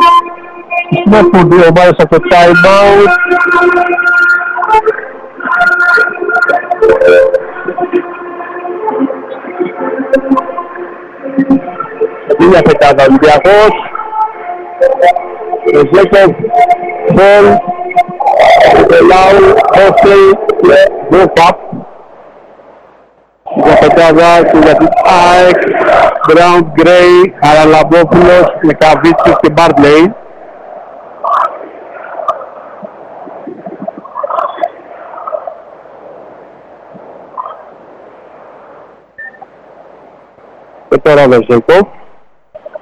Έχουν δύο ομάδες από το time out. Μια πετάδα Ολυμπιακός. Ο Ζέκοφ, Μπολ, Λάου, Όφλεϊ και Βουφαπ. Για πετάδα και για την ΑΕΚ, Μπράουν, Γκρέι, Χαραλαμπόπουλος, Λεκαβίτσιος και Μπάρτλεϊ. Και τώρα ο Ζέκοφ.